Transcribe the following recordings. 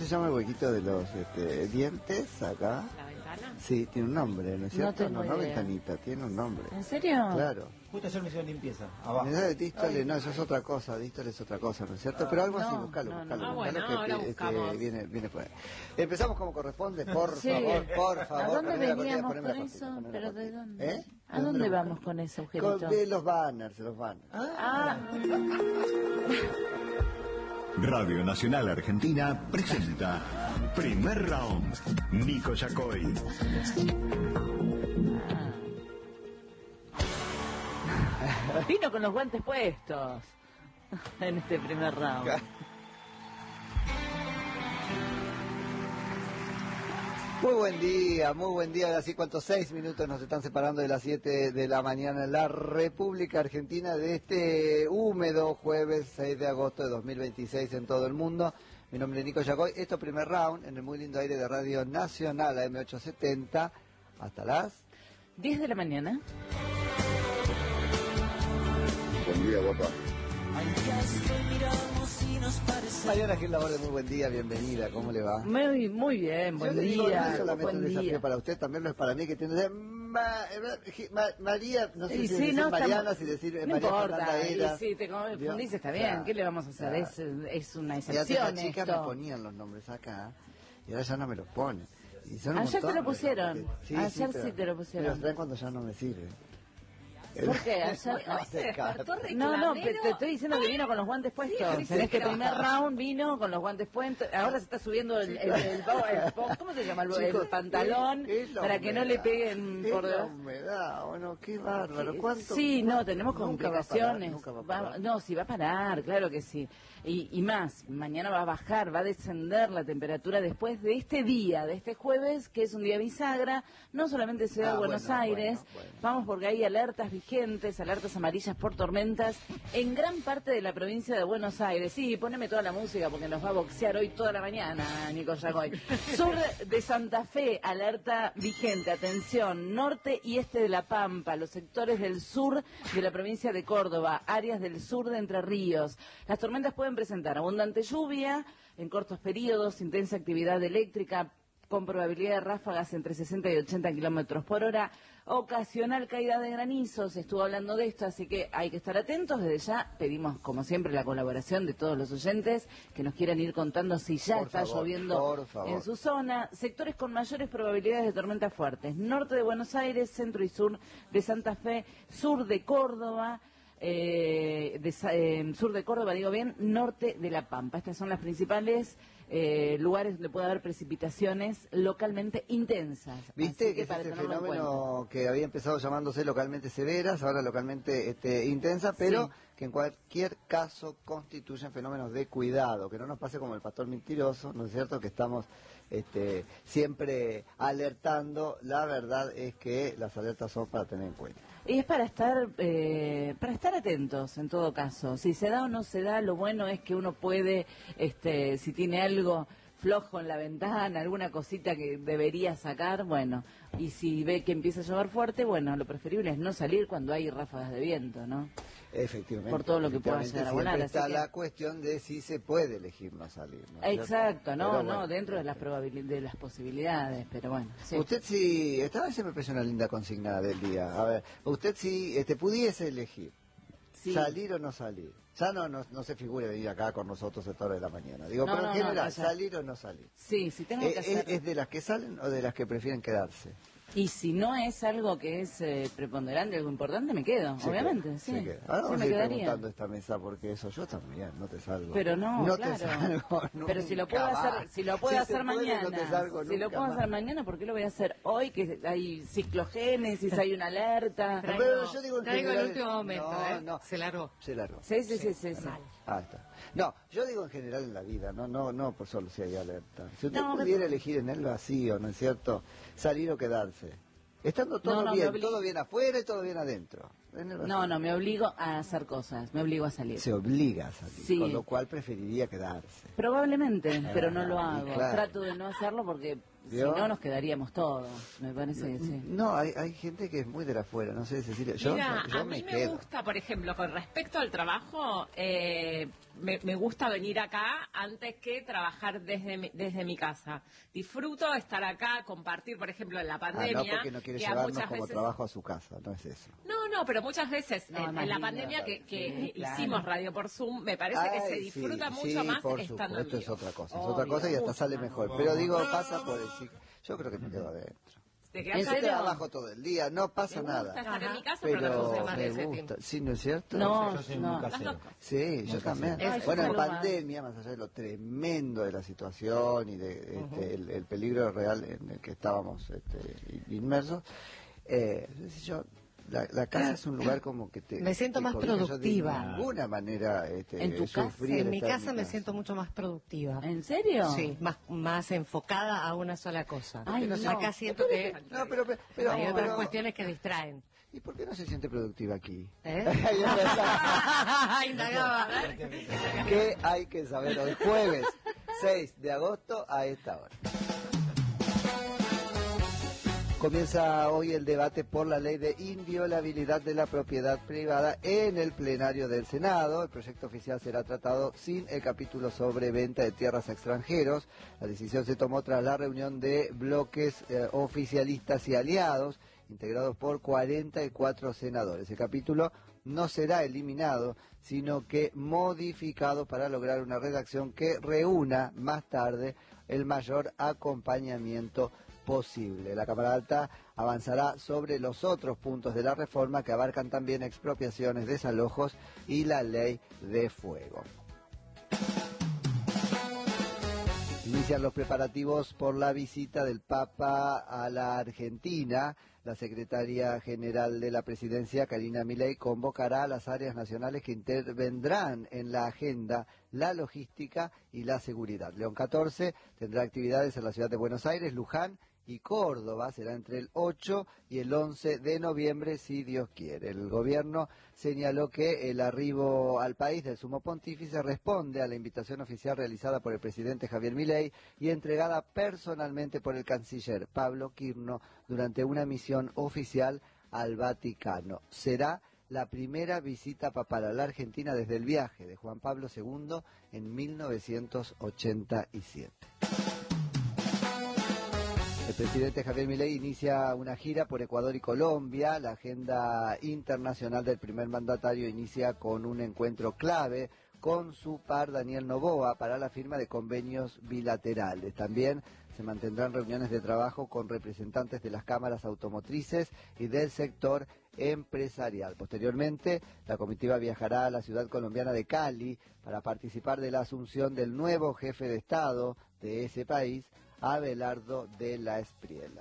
llama el huequito de los dientes acá? ¿La ventana? Sí, tiene un nombre, ¿no es cierto? tengo No, idea. ventanita, tiene un nombre. ¿En serio? Claro. Justo ayer me hicieron limpieza, abajo. Dístole, no, eso es otra cosa, dístole es otra cosa, ¿no es cierto? Pero algo así, buscalo. Bueno, ahora buscamos. Viene por ahí. Empezamos como corresponde, por Sí. favor. ¿A dónde Poneme la cortina, veníamos poneme la con cortina, eso? poneme la ¿Pero de cortina. dónde? ¿A ¿De dónde lo vamos con ese agujerito? De los banners. Radio Nacional Argentina presenta Primer Round. Nico Yacoy. Vino con los guantes puestos en este primer round. Muy buen día, así cuantos 6 minutos nos están separando de las 7 de la mañana en la República Argentina de este húmedo jueves 6 de agosto de 2026 en todo el mundo. Mi nombre es Nico Yacoy, esto es Primer Round en el muy lindo aire de Radio Nacional AM870 hasta las 10 de la mañana. Buen día, guapa. Mariana Gil Laborde, muy buen día, bienvenida, ¿cómo le va? Muy bien, buen Yo le digo, día. no es solamente Buen un desafío día. para usted, también lo es para mí, que tiene María, no sé Y si sí, decir no, Mariana, estamos- si decir No María importa, Fernanda era. y si te confundís está bien, Claro, ¿qué le vamos a hacer? claro. Es una Y antes excepción las chicas me esto. ponían los nombres acá, y ahora ya no me los ponen. Y son un Ayer te montón lo de pusieron. nombres. Ayer sí pero te lo pusieron. Me los traen cuando ya no me sirve. ¿Por qué? Ayer... Se despertó No, reclamero. te estoy diciendo que vino con los guantes puestos. Sí, En este pero- primer round vino con los guantes puestos. Ahora se está subiendo ¿cómo se llama? El Chicos, pantalón es la para que no le peguen es por la debajo. humedad, bueno, qué bárbaro. ¿Cuánto? Sí, no, tenemos Nunca va a parar, complicaciones. nunca va a parar. No, sí va a parar, claro que sí. Y más, mañana va a bajar, va a descender la temperatura después de este día, de este jueves, que es un día bisagra, no solamente Ciudad de Buenos Aires, bueno. vamos porque hay alertas vigentes, alertas amarillas por tormentas, en gran parte de la provincia de Buenos Aires. Sí, poneme toda la música porque nos va a boxear hoy toda la mañana, Nico Yacoy. Sur de Santa Fe, alerta vigente, atención, norte y este de La Pampa, los sectores del sur de la provincia de Córdoba, áreas del sur de Entre Ríos. Las tormentas pueden presentar abundante lluvia en cortos periodos, intensa actividad eléctrica, con probabilidad de ráfagas entre 60 y 80 kilómetros por hora, ocasional caída de granizo, se estuvo hablando de esto, así que hay que estar atentos. Desde ya pedimos, como siempre, la colaboración de todos los oyentes que nos quieran ir contando si ya Por está favor, lloviendo por favor. en su zona. Sectores con mayores probabilidades de tormentas fuertes: norte de Buenos Aires, centro y sur de Santa Fe, sur de Córdoba, sur de Córdoba, digo bien, norte de La Pampa. Estas son las principales lugares donde puede haber precipitaciones localmente intensas. Viste Así que es para ese tenerlo en fenómeno que había empezado llamándose localmente severas, ahora localmente intensa, pero Sí. que en cualquier caso constituyen fenómenos de cuidado, que no nos pase como el pastor mentiroso, ¿no es cierto? Que estamos siempre alertando. La verdad es que las alertas son para tener en cuenta. Y es para estar atentos en todo caso. Si se da o no se da, lo bueno es que uno puede, si tiene algo flojo en la ventana, alguna cosita que debería sacar, bueno, y si ve que empieza a llover fuerte, bueno, lo preferible es no salir cuando hay ráfagas de viento, ¿no? Efectivamente. Por todo lo que pueda Efectivamente, llegar a volar, siempre así está que- la cuestión de si se puede elegir no salir, ¿no es Exacto, cierto? no, Pero no, bueno, dentro de las de las posibilidades, pero bueno, sí. Usted si, esta vez se me parece una linda consigna del día. A ver, usted si pudiese elegir Sí. salir o no salir, ya no se figure venir acá con nosotros a esta hora de la mañana. Digo, No, pero en no, general, no, ya. salir o no salir. Sí, si tengo que hacer... ¿Es de las que salen o de las que prefieren quedarse? Y si no es algo que es preponderante, algo importante, me quedo, Se obviamente, queda, sí. se queda. Ahora Sí, vamos me a ir quedaría. preguntando esta mesa porque eso yo también, no te salgo. Pero no, no claro. te salgo Pero si lo puedo nunca hacer, más. si lo puedo Si hacer se puede, mañana, no te salgo si lo nunca puedo más. hacer mañana, ¿por qué lo voy a hacer hoy que hay ciclogénesis, hay una alerta? Traigo- Pero yo digo en traigo el general- último momento, no, no. Se largó. Se largó. Sí. Ah, está. No, yo digo en general en la vida, no por solo si hay alerta. Si usted No, pudiera elegir en el vacío, ¿no es cierto? Salir o quedarse. Estando todo No, bien, me obli- todo bien afuera y todo bien adentro. en el basurero. No, me obligo a hacer cosas, me obligo a salir. Se obliga a salir, Sí. con lo cual preferiría quedarse. Probablemente, pero no lo hago. claro. Trato de no hacerlo porque ¿Vio? si no nos quedaríamos todos. Me parece que sí. No, hay gente que es muy de la afuera, no sé, Cecilia. Yo Mira, a me mí me quedo. gusta, por ejemplo, con respecto al trabajo, me gusta venir acá antes que trabajar desde mi casa. Disfruto estar acá, compartir, por ejemplo, en la pandemia. No, porque no quiere que a llevarnos muchas como veces... trabajo a su casa, no es eso. No, pero muchas veces No, en más la lindo, pandemia que sí, claro. hicimos radio por Zoom, me parece que se disfruta mucho más por estando supuesto, en es vivo. otra cosa, Obvio, y hasta mucho sale más. mejor. Pero digo, pasa por decir, yo creo que me quedo adentro. ¿Te ¿En quedás Yo serio? trabajo todo el día, no pasa Me nada. gusta estar en mi casa, pero no Pero funciona me ese gusta, tiempo. sí, ¿no es cierto? No, Yo soy no. muy Las casero. dos cosas. Sí, yo también. Ay, Bueno, en yo salgo pandemia, más allá de lo tremendo de la situación y de el peligro real en el que estábamos inmersos, yo, la casa es un lugar como que te... Me siento te más cobija. Yo productiva. de ninguna manera ¿En tu casa? sufrir En mi estar casa me siento mucho más productiva. ¿En serio? Sí, más enfocada a una sola cosa. Ay, no. Acá siento que No, pero hay otras cuestiones que distraen. ¿y por qué no se siente productiva aquí? ¿Eh? Ahí está. Indagaba. ¿Qué hay que saber hoy? Jueves 6 de agosto a esta hora. Comienza hoy el debate por la ley de inviolabilidad de la propiedad privada en el plenario del Senado. El proyecto oficial será tratado sin el capítulo sobre venta de tierras a extranjeros. La decisión se tomó tras la reunión de bloques oficialistas y aliados, integrados por 44 senadores. El capítulo no será eliminado, sino que modificado para lograr una redacción que reúna más tarde el mayor acompañamiento posible. La Cámara Alta avanzará sobre los otros puntos de la reforma que abarcan también expropiaciones, desalojos y la ley de fuego. Inician los preparativos por la visita del Papa a la Argentina. La secretaria general de la presidencia, Karina Milei, convocará a las áreas nacionales que intervendrán en la agenda, la logística y la seguridad. León XIV tendrá actividades en la ciudad de Buenos Aires, Luján y Córdoba. Será entre el 8 y el 11 de noviembre, si Dios quiere. El gobierno señaló que el arribo al país del sumo pontífice responde a la invitación oficial realizada por el presidente Javier Milei y entregada personalmente por el canciller Pablo Quirno durante una misión oficial al Vaticano. Será la primera visita papal a la Argentina desde el viaje de Juan Pablo II en 1987. El presidente Javier Milei inicia una gira por Ecuador y Colombia. La agenda internacional del primer mandatario inicia con un encuentro clave con su par Daniel Noboa para la firma de convenios bilaterales. También se mantendrán reuniones de trabajo con representantes de las cámaras automotrices y del sector empresarial. Posteriormente, la comitiva viajará a la ciudad colombiana de Cali para participar de la asunción del nuevo jefe de Estado de ese país, Abelardo de la Espriella.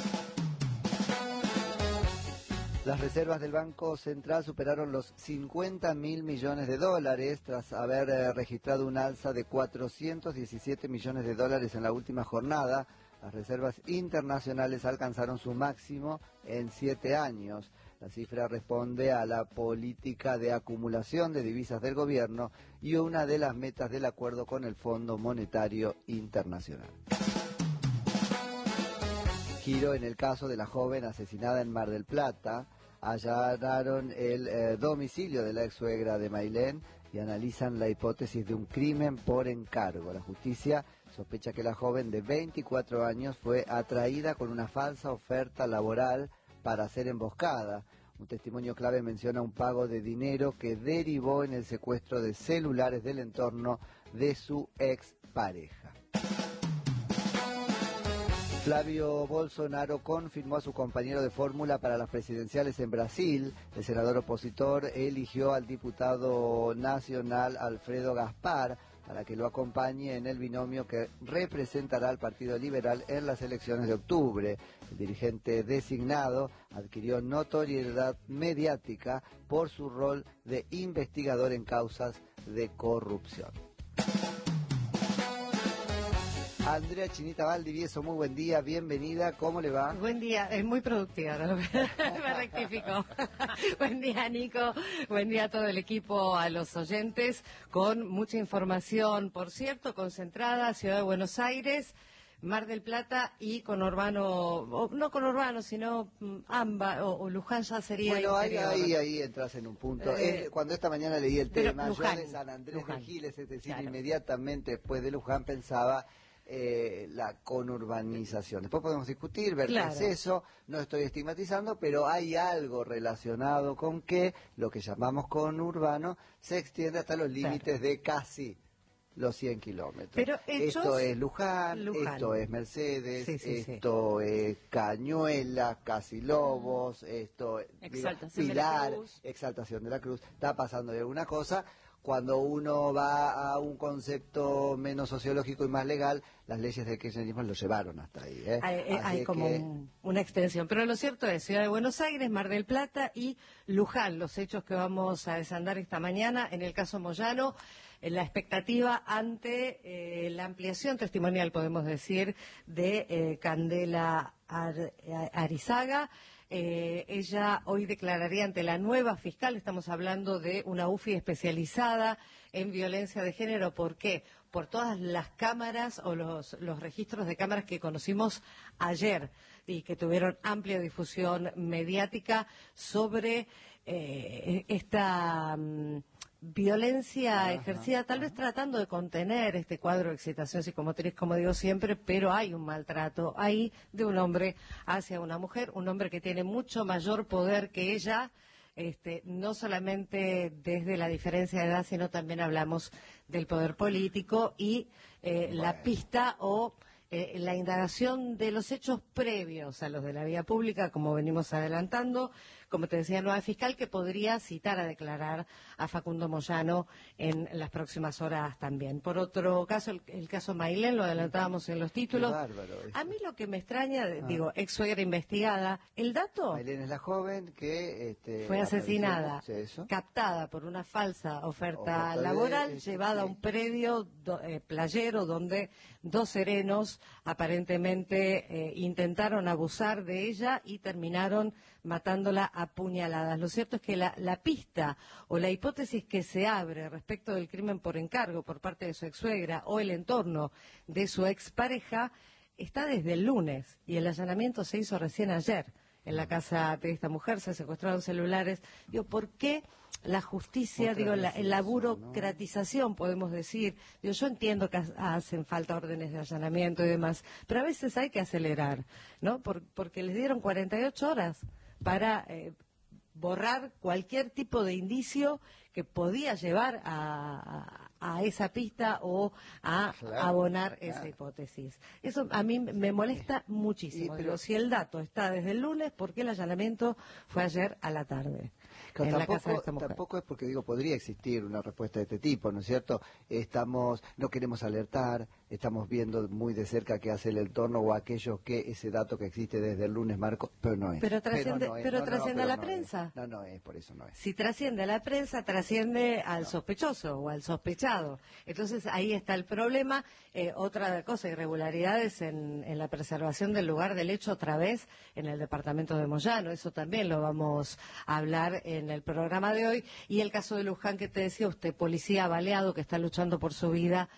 Las reservas del Banco Central superaron los 50.000 millones de dólares tras haber registrado un alza de 417 millones de dólares en la última jornada. Las reservas internacionales alcanzaron su máximo en 7 años. La cifra responde a la política de acumulación de divisas del gobierno y una de las metas del acuerdo con el Fondo Monetario Internacional. Giro en el caso de la joven asesinada en Mar del Plata. Allanaron el domicilio de la ex suegra de Mailén y analizan la hipótesis de un crimen por encargo. La justicia sospecha que la joven de 24 años fue atraída con una falsa oferta laboral para ser emboscada. Un testimonio clave menciona un pago de dinero que derivó en el secuestro de celulares del entorno de su expareja. Flavio Bolsonaro confirmó a su compañero de fórmula para las presidenciales en Brasil. El senador opositor eligió al diputado nacional Alfredo Gaspar para que lo acompañe en el binomio que representará al Partido Liberal en las elecciones de octubre. El dirigente designado adquirió notoriedad mediática por su rol de investigador en causas de corrupción. Andrea Chinita Valdivieso, muy buen día, bienvenida, ¿cómo le va? Buen día, es muy productiva, ¿no? Me rectifico. Buen día, Nico. Buen día a todo el equipo, a los oyentes, con mucha información, por cierto, concentrada, Ciudad de Buenos Aires, Mar del Plata y conurbano, no conurbano, sino AMBA o Luján ya sería Bueno, interior. ahí entras en un punto. Cuando esta mañana leí el pero tema, Luján, yo de San Andrés Luján. de Giles, es decir, Claro. inmediatamente después de Luján pensaba la conurbanización. Después podemos discutir, ver Claro. qué es eso, no estoy estigmatizando, pero hay algo relacionado con que lo que llamamos conurbano se extiende hasta los límites de casi los 100 kilómetros. Pero hechos, esto es Luján, Luján. esto es Mercedes, Sí, sí, sí. esto es Cañuelas, Casi Lobos, esto es Exaltación de la Pilar, Cruz. Exaltación de la Cruz. Está pasando de alguna cosa. Cuando uno va a un concepto menos sociológico y más legal, las leyes de kirchnerismo lo llevaron hasta ahí. Hay Así como que- una extensión. Pero lo cierto es, Ciudad de Buenos Aires, Mar del Plata y Luján, los hechos que vamos a desandar esta mañana. En el caso Moyano, la expectativa ante la ampliación testimonial, podemos decir, de Candela Arizaga. Ella hoy declararía ante la nueva fiscal, estamos hablando de una UFI especializada en violencia de género. ¿Por qué? Por todas las cámaras o los registros de cámaras que conocimos ayer y que tuvieron amplia difusión mediática sobre esta violencia ejercida, tal vez tratando de contener este cuadro de excitación psicomotriz, como digo siempre, pero hay un maltrato ahí de un hombre hacia una mujer, un hombre que tiene mucho mayor poder que ella, no solamente desde la diferencia de edad, sino también hablamos del poder político y la pista o la indagación de los hechos previos a los de la vía pública, como venimos adelantando, como te decía, nueva fiscal que podría citar a declarar a Facundo Moyano en las próximas horas también. Por otro caso, el caso Mailén, lo adelantábamos en los títulos. Qué bárbaro esto. A mí lo que me extraña, digo, ex suegra investigada, el dato Mailén es la joven que fue asesinada, apareció- sí, eso. captada por una falsa oferta Oferta de- laboral, llevada a sí. un predio playero donde dos serenos aparentemente intentaron abusar de ella y terminaron matándola a puñaladas. Lo cierto es que la pista o la hipótesis que se abre respecto del crimen por encargo por parte de su ex-suegra o el entorno de su expareja está desde el lunes y el allanamiento se hizo recién ayer. En la casa de esta mujer se secuestraron celulares. Digo, ¿por qué la justicia, Otra vez la eso, burocratización, podemos decir? Digo, yo entiendo que hacen falta órdenes de allanamiento y demás, pero a veces hay que acelerar, ¿no? Porque les dieron 48 horas para borrar cualquier tipo de indicio que podía llevar a esa pista o a Claro, abonar claro. esa hipótesis. Eso a mí me molesta muchísimo. pero- Digo, si el dato está desde el lunes, ¿por qué el allanamiento fue ayer a la tarde Claro, en la casa de esta mujer? tampoco es porque digo podría existir una respuesta de este tipo, ¿no es cierto? No queremos alertar, estamos viendo muy de cerca qué hace el entorno o aquellos que ese dato que existe desde el lunes marco, pero no es. Pero trasciende- no es, pero trasciende a la no es. prensa. No es, por eso no es. Si trasciende a la prensa, trasciende al sospechoso o al sospechado. Entonces ahí está el problema. Otra cosa, irregularidades en la preservación del lugar del hecho otra vez en el departamento de Moyano. Eso también lo vamos a hablar en el programa de hoy. Y el caso de Luján que te decía usted, policía baleado que está luchando por su vida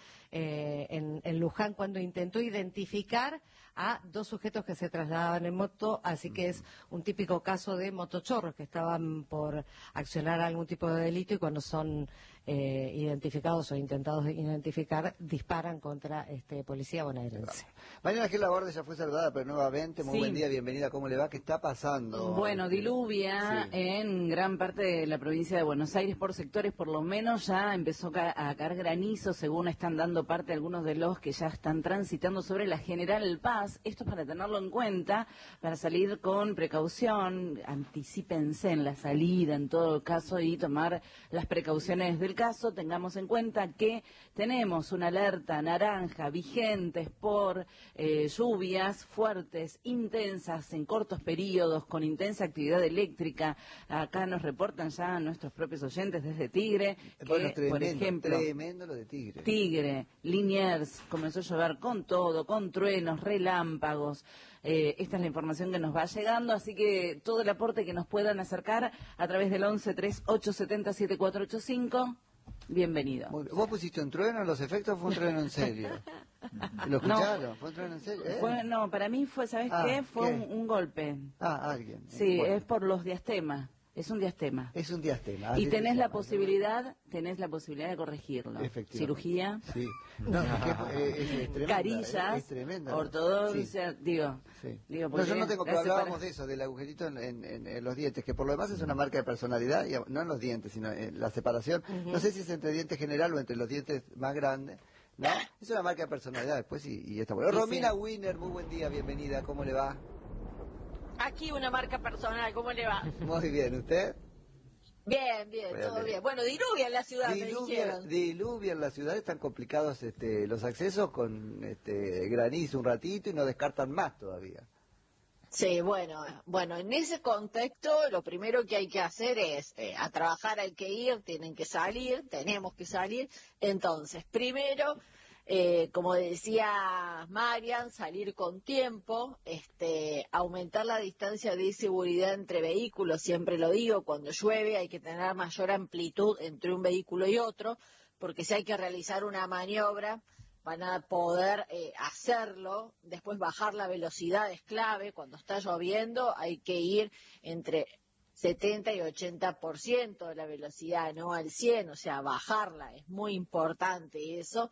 en Luján cuando intentó identificar a dos sujetos que se trasladaban en moto, así que es un típico caso de motochorros que estaban por accionar algún tipo de delito y cuando son identificados o intentados de identificar, disparan contra este policía bonaerense. Mariana Gil Laborde ya fue saludada, pero nuevamente, muy Sí. buen día, bienvenida, ¿cómo le va? ¿Qué está pasando? Bueno, diluvia Sí. en gran parte de la provincia de Buenos Aires por sectores, por lo menos ya empezó a caer granizo, según están dando parte algunos de los que ya están transitando sobre la General Paz. Esto es para tenerlo en cuenta, para salir con precaución, anticípense en la salida en todo caso y tomar las precauciones del caso tengamos en cuenta que tenemos una alerta naranja vigentes por lluvias fuertes, intensas, en cortos periodos, con intensa actividad eléctrica. Acá nos reportan ya nuestros propios oyentes desde Tigre, que, bueno, tremendo, por ejemplo, tremendo lo de Tigre. Liniers, comenzó a llover con todo, con truenos, relámpagos. Esta es la información que nos va llegando, así que todo el aporte que nos puedan acercar a través del 11 3870 7485, bienvenido. ¿Vos pusiste un trueno? ¿Los efectos fue un trueno en serio? ¿Lo escucharon? ¿Fue un trueno en serio? No, para mí fue, ¿sabes qué? Fue un golpe. Alguien. Sí, bueno. Es por los diastemas. Es un diastema. Es un diastema. Y tenés la posibilidad de corregirlo. Cirugía. Sí. No, es tremenda, carillas, es tremenda. Ortodoncia, sí. digo. No, yo no tengo, pero hablábamos de eso, del agujerito en los dientes, que por lo demás es una marca de personalidad, y no en los dientes, sino en la separación. No sé si es entre diente general o entre los dientes más grandes. ¿No? Es una marca de personalidad después y está bueno. Romina Wiener, muy buen día, bienvenida, ¿cómo le va? Aquí una marca personal, ¿cómo le va? Muy bien, ¿usted? Bien, todo bien. Bueno, diluvia en la ciudad, me dijeron. Diluvia en la ciudad, están complicados los accesos con granizo un ratito y no descartan más todavía. Sí, bueno, en ese contexto lo primero que hay que hacer es, a trabajar hay que ir, tenemos que salir. Entonces, primero, como decía Marian, salir con tiempo, aumentar la distancia de seguridad entre vehículos, siempre lo digo, cuando llueve hay que tener mayor amplitud entre un vehículo y otro, porque si hay que realizar una maniobra, van a poder hacerlo, después bajar la velocidad es clave, cuando está lloviendo hay que ir entre 70 y 80% de la velocidad, no al 100, o sea, bajarla, es muy importante eso,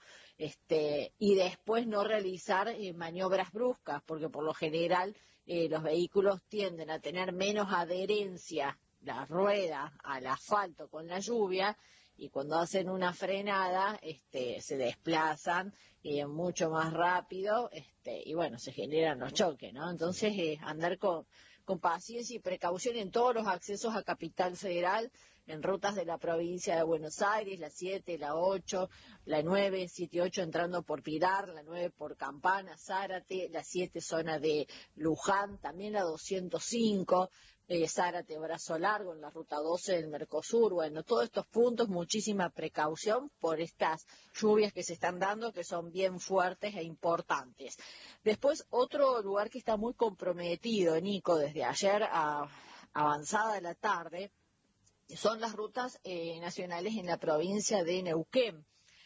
y después no realizar maniobras bruscas, porque por lo general los vehículos tienden a tener menos adherencia, la rueda al asfalto con la lluvia, y cuando hacen una frenada se desplazan mucho más rápido y bueno, se generan los choques, ¿no? Entonces andar con paciencia y precaución en todos los accesos a Capital Federal, en rutas de la provincia de Buenos Aires, la 7, la 8, la 9, 7 y 8 entrando por Pilar, la 9 por Campana, Zárate, la 7 zona de Luján, también la 205, Zárate, Brazo Largo, en la ruta 12 del Mercosur. Bueno, todos estos puntos, muchísima precaución por estas lluvias que se están dando, que son bien fuertes e importantes. Después, otro lugar que está muy comprometido, Nico, desde ayer a avanzada la tarde, son las rutas nacionales en la provincia de Neuquén.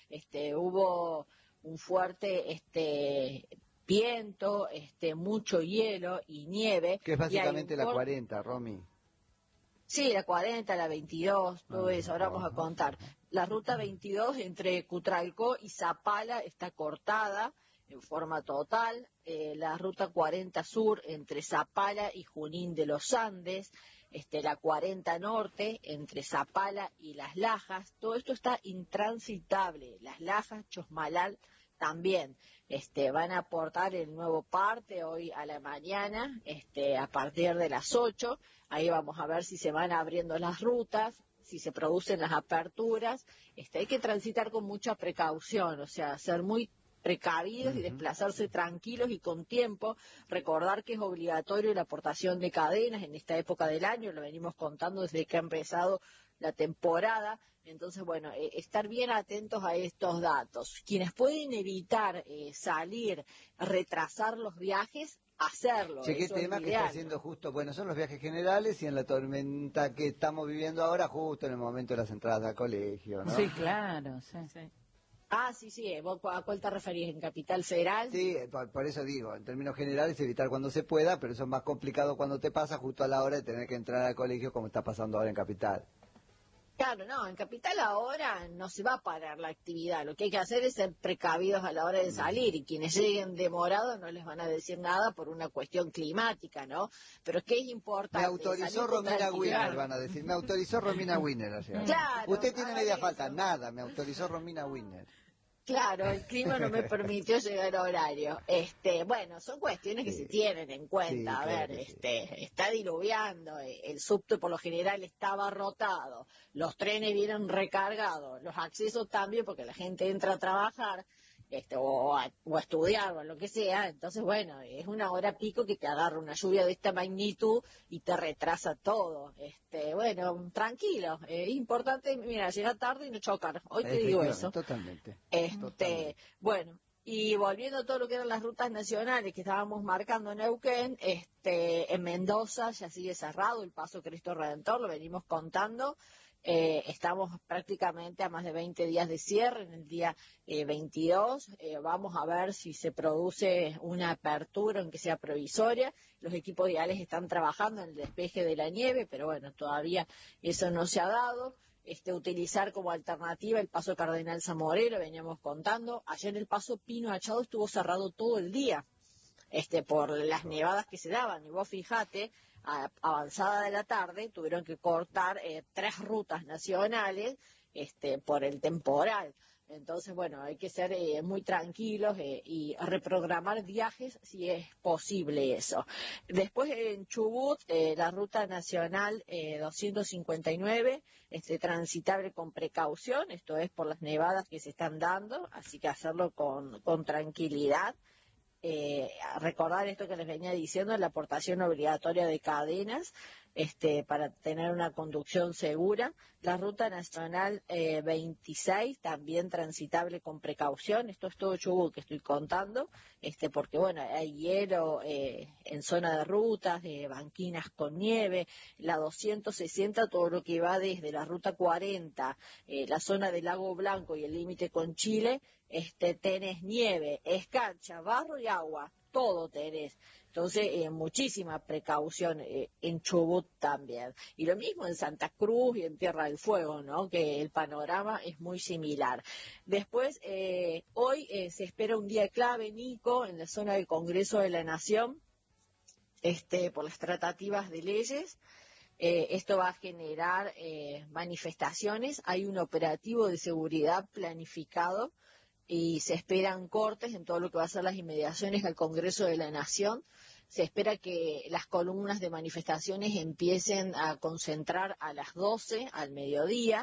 Hubo un fuerte viento, mucho hielo y nieve. Que es básicamente la 40, Romy. Sí, la 40, la 22, todo eso, ahora vamos a contar. La ruta 22 entre Cutralcó y Zapala está cortada en forma total. La ruta 40 sur entre Zapala y Junín de los Andes. La 40 norte entre Zapala y Las Lajas. Todo esto está intransitable. Las Lajas, Chosmalal también. Van a aportar el nuevo parte hoy a la mañana, a partir de las 8. Ahí vamos a ver si se van abriendo las rutas, si se producen las aperturas. Hay que transitar con mucha precaución, o sea, ser muy precavidos y desplazarse tranquilos y con tiempo. Recordar que es obligatorio la aportación de cadenas en esta época del año, lo venimos contando desde que ha empezado la temporada. Entonces, bueno, estar bien atentos a estos datos. Quienes pueden evitar salir, retrasar los viajes, hacerlo. Che, qué tema que está haciendo justo, bueno, son los viajes generales y en la tormenta que estamos viviendo ahora, justo en el momento de las entradas al colegio, ¿no? Sí, claro, sí. Ah, sí, ¿vos a cuál te referís? ¿En Capital Federal? Sí, por eso digo, en términos generales evitar cuando se pueda, pero eso es más complicado cuando te pasa justo a la hora de tener que entrar al colegio como está pasando ahora en Capital. Claro, no, en Capital ahora no se va a parar la actividad, lo que hay que hacer es ser precavidos a la hora de salir, y quienes lleguen demorados no les van a decir nada por una cuestión climática, ¿no? Pero es que es importante. Me autorizó Romina Wiener, van a decir, me autorizó Romina Wiener ayer. Claro, usted tiene media falta, nada, me autorizó Romina Wiener. Claro, el clima no me permitió llegar a horario. Bueno, son cuestiones que se tienen en cuenta. Sí, A claro ver, que sí. está diluviando, el subte por lo general está abarrotado, los trenes vienen recargados, los accesos también porque la gente entra a trabajar, o a estudiar o a lo que sea. Entonces, bueno, es una hora pico que te agarra una lluvia de esta magnitud y te retrasa todo. Bueno, tranquilo, es importante, mira, llegar tarde y no chocar. Hoy te digo Efectivamente, eso. totalmente. Totalmente. Bueno, y volviendo a todo lo que eran las rutas nacionales que estábamos marcando en Neuquén, en Mendoza ya sigue cerrado el Paso Cristo Redentor, lo venimos contando. Estamos prácticamente a más de 20 días de cierre, en el día 22. Vamos a ver si se produce una apertura, aunque sea provisoria. Los equipos viales están trabajando en el despeje de la nieve, pero bueno, todavía eso no se ha dado. Utilizar como alternativa el Paso Cardenal Zamoré, lo veníamos contando. Ayer el Paso Pino Achado estuvo cerrado todo el día, por las nevadas que se daban. Y vos fijate, a avanzada de la tarde tuvieron que cortar 3 rutas nacionales por el temporal. Entonces, bueno, hay que ser muy tranquilos y reprogramar viajes si es posible eso. Después en Chubut, la ruta nacional 259, transitable con precaución, esto es por las nevadas que se están dando, así que hacerlo con tranquilidad. Recordar esto que les venía diciendo, la aportación obligatoria de cadenas para tener una conducción segura. La ruta nacional 26 también transitable con precaución. Esto es todo Chubut que estoy contando, porque bueno, hay hielo en zona de rutas, de banquinas con nieve. La 260, todo lo que va desde la ruta 40, la zona del Lago Blanco y el límite con Chile, tenés nieve, escarcha, barro y agua, todo tenés. Entonces, muchísima precaución en Chubut también. Y lo mismo en Santa Cruz y en Tierra del Fuego, ¿no? Que el panorama es muy similar. Después, hoy se espera un día clave, Nico, en la zona del Congreso de la Nación, por las tratativas de leyes. Esto va a generar manifestaciones. Hay un operativo de seguridad planificado y se esperan cortes en todo lo que va a ser las inmediaciones al Congreso de la Nación. Se espera que las columnas de manifestaciones empiecen a concentrar a las 12, al mediodía,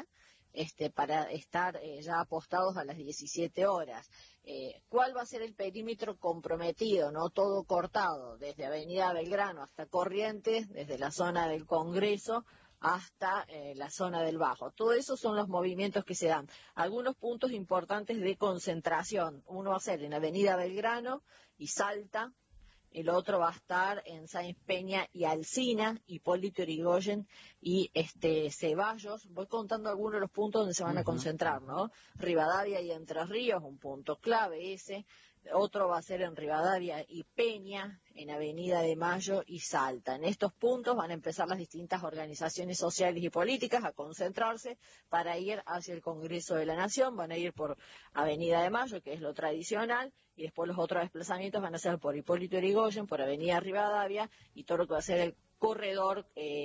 para estar ya apostados a las 17 horas. ¿Cuál va a ser el perímetro comprometido? No todo cortado, desde Avenida Belgrano hasta Corrientes, desde la zona del Congreso hasta la zona del Bajo. Todo eso son los movimientos que se dan. Algunos puntos importantes de concentración. Uno va a ser en Avenida Belgrano y Salta. El otro va a estar en Sáenz Peña y Alsina, Hipólito Yrigoyen y Ceballos. Voy contando algunos de los puntos donde se van a concentrar, ¿no? Rivadavia y Entre Ríos, un punto clave ese. Otro va a ser en Rivadavia y Peña, en Avenida de Mayo y Salta. En estos puntos van a empezar las distintas organizaciones sociales y políticas a concentrarse para ir hacia el Congreso de la Nación. Van a ir por Avenida de Mayo, que es lo tradicional, y después los otros desplazamientos van a ser por Hipólito Yrigoyen, por Avenida Rivadavia y todo lo que va a ser el corredor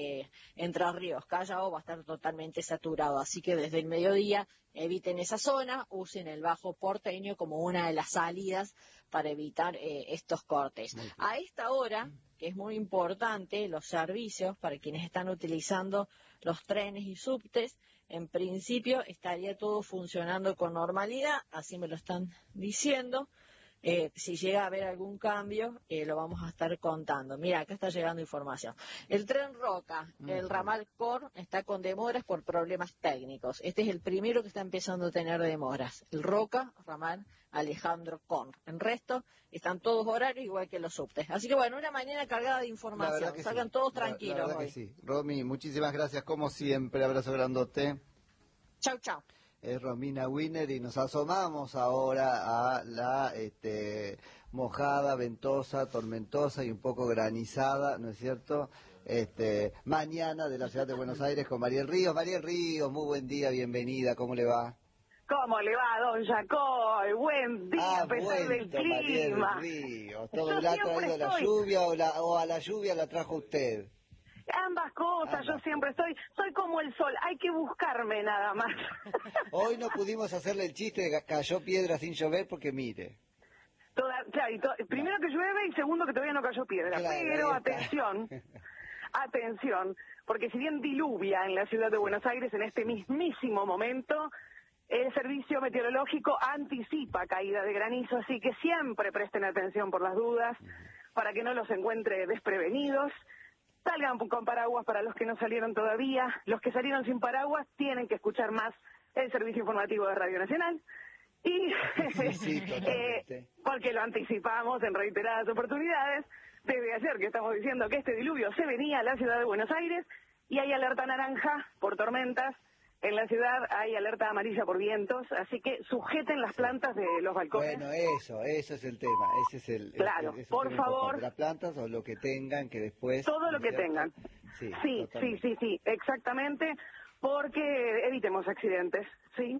Entre Ríos, Callao, va a estar totalmente saturado. Así que desde el mediodía eviten esa zona, usen el Bajo Porteño como una de las salidas para evitar estos cortes. A esta hora, que es muy importante, los servicios para quienes están utilizando los trenes y subtes, en principio estaría todo funcionando con normalidad, así me lo están diciendo. Si llega a haber algún cambio, lo vamos a estar contando. Mira, acá está llegando información. El tren Roca, el ramal Cor, está con demoras por problemas técnicos. Este es el primero que está empezando a tener demoras. El Roca, ramal Alejandro Cor. En resto, están todos horarios igual que los subtes. Así que bueno, una mañana cargada de información. Salgan todos tranquilos la verdad hoy. que sí. Romy, muchísimas gracias como siempre. Abrazo grandote. Chau, chau. Es Romina Winner y nos asomamos ahora a la mojada, ventosa, tormentosa y un poco granizada, ¿no es cierto? Mañana de la ciudad de Buenos Aires con Mariel Ríos. Mariel Ríos, muy buen día, bienvenida, ¿cómo le va? ¿Cómo le va, don Jacoy? Buen día, a pesar del clima. Mariel Ríos, ¿todo el ha traído la lluvia o a la lluvia la trajo usted? Ambas cosas, yo siempre soy como el sol, hay que buscarme nada más. Hoy no pudimos hacerle el chiste de que cayó piedra sin llover porque mire. Primero que llueve y segundo que todavía no cayó piedra. Claro, Pero ahí está. atención, porque si bien diluvia en la ciudad de Buenos Aires en este mismísimo momento, el servicio meteorológico anticipa caída de granizo, así que siempre presten atención por las dudas, para que no los encuentre desprevenidos. Salgan con paraguas para los que no salieron todavía. Los que salieron sin paraguas tienen que escuchar más el servicio informativo de Radio Nacional. Y Sí, totalmente. porque lo anticipamos en reiteradas oportunidades desde ayer, que estamos diciendo que este diluvio se venía a la ciudad de Buenos Aires y hay alerta naranja por tormentas. En la ciudad hay alerta amarilla por vientos, así que sujeten las plantas de los balcones. Bueno, eso es el tema. Ese es el. Claro, es un por tema favor. importante. Las plantas o lo que tengan que después. Todo lo que ¿cierto? tengan. Sí, Sí, exactamente, porque evitemos accidentes, ¿sí?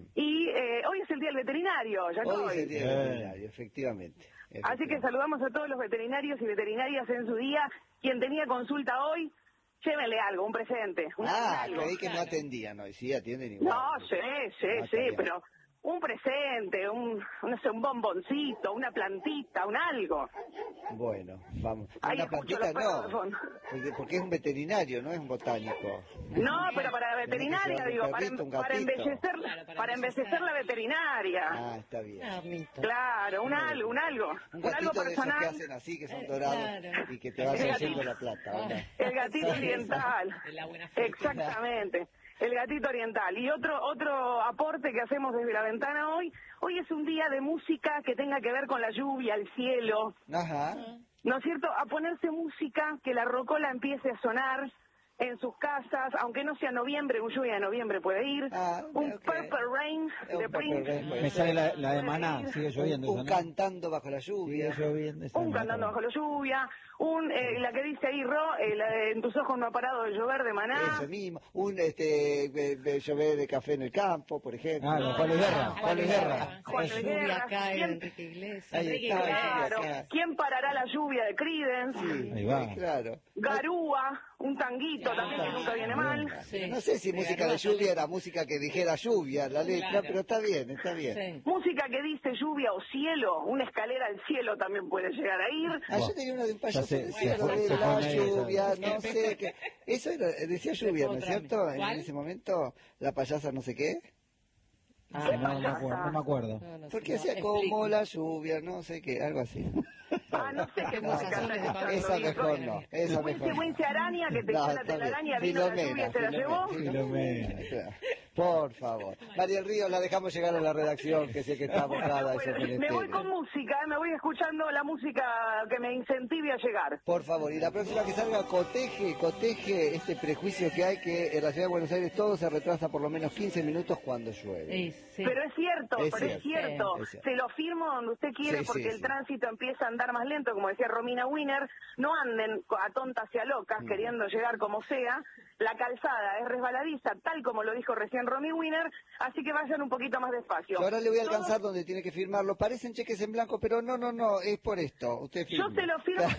Y hoy es el Día del Veterinario, ya Hoy es el día del veterinario, efectivamente. Así que saludamos a todos los veterinarios y veterinarias en su día. Quien tenía consulta hoy, llévenle algo, un presente. Algo. Creí que no atendían hoy, sí atienden igual. No, sí, está bien. pero un presente, no sé, un bomboncito, una plantita, un algo. Bueno, vamos. Ahí Una escucho plantita los perros de fondo. porque es un veterinario, no es un botánico. No, pero para la Tiene que veterinaria, ser un digo, perrito, un para gatito. embellecer, para embellecer la veterinaria. Ah, está bien. Claro, un algo, Un algo gatito de esos que personal. hacen así, que son dorados claro. y que te vas El haciendo gatito. la plata, ¿verdad? El gatito oriental. De la buena fe. Exactamente. El gatito oriental. Y otro aporte que hacemos desde la ventana hoy es un día de música que tenga que ver con la lluvia, el cielo, Ajá. ¿no es cierto? A ponerse música, que la rocola empiece a sonar en sus casas, aunque no sea noviembre, un lluvia de noviembre puede ir, un ok. Purple Rain Un de Purple Prince. Rain puede Me ser. sale la de Maná, sigue lloviendo. Un esa, ¿no? cantando bajo la lluvia. Sigue lloviendo. esa Un de Maná cantando bajo también. la lluvia, la que dice ahí, la de En tus ojos no ha parado de llover de Maná. Eso mismo. Un llover de café en el campo, por ejemplo. Ah, Juan Luis Guerra. Juan Luis Guerra. Juan La Luis lluvia Guerra. cae de ¿Quién- Enrique Iglesias. Ahí está, Claro. acá. ¿Quién parará la lluvia de Creedence? Sí, Ahí va. claro. Garúa, un tanguito también que nunca viene mal. Sí. No sé si música de lluvia era música que dijera lluvia, la letra, Claro. pero está bien, está bien. Sí. Música que dice lluvia o cielo, una escalera al cielo también puede llegar a ir. Ah, yo tenía una de un payaso Ya que se decía fue- lo de se la fue medio, lluvia, ¿sabes? no sé qué. Eso era, decía lluvia, ¿no es cierto? En ¿Cuál? ese momento, la payasa no sé qué. Ah, no me acuerdo. No, no sé, Porque no, hacía explique. como la lluvia, no sé qué, algo así. No sé qué No, música está escuchando. esa mejor no, esa mejor no. Wincy Araña, que te No, hizo la está bien. telaraña, vino la lluvia y se la llevó. Filomena. Por favor. María del Río, la dejamos llegar a la redacción, que sé que está abocada a esos Bueno, me voy menesteres. con música, me voy escuchando la música que me incentive a llegar. Por favor, y la próxima que salga coteje este prejuicio que hay que en la ciudad de Buenos Aires todo se retrasa por lo menos 15 minutos cuando llueve. Sí, sí. Pero es cierto, Es pero es cierto, cierto. es cierto. Se lo firmo donde usted quiere Sí, porque sí, el sí. tránsito empieza a andar más lento, como decía Romina Wiener. No anden a tontas y a locas queriendo llegar como sea. La calzada es resbaladiza, tal como lo dijo recién Romy Wiener, así que vayan un poquito más despacio. Yo ahora le voy a Todos- alcanzar donde tiene que firmarlo. Parecen cheques en blanco, pero no, es por esto. Usted Yo firme. se lo firmo,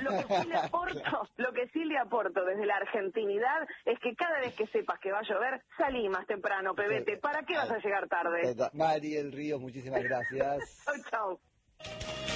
lo que sí le aporto desde la argentinidad es que cada vez que sepas que va a llover, salí más temprano, pebete. ¿Para qué vas a llegar tarde? Mari del Río, muchísimas gracias. Chau, chau.